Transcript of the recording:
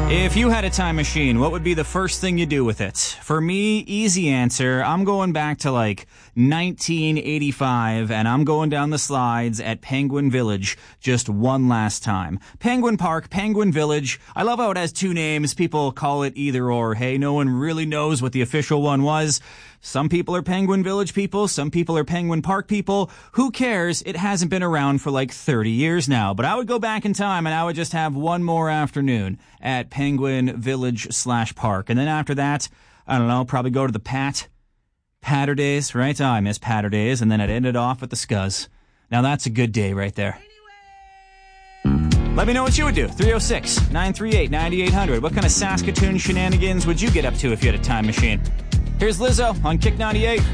If you had a time machine, what would be the first thing you do with it? For me, easy answer. I'm going back to like 1985 and I'm going down the slides at Penguin Village just one last time. Penguin Park, Penguin Village. I love how it has two names. People call it either or. Hey, no one really knows what the official one was. Some people are Penguin Village people. Some people are Penguin Park people. Who cares? It hasn't been around for like 30 years now. But I would go back in time and I would just have one more afternoon at Penguin Village/Park. And then after that, I don't know, probably go to the Patter Days, right? Oh, I miss Patter Days. And then I'd end it off at the Scuzz. Now that's a good day right there. Let me know what you would do. 306-938-9800. What kind of Saskatoon shenanigans would you get up to if you had a time machine? Here's Lizzo on Kick 98.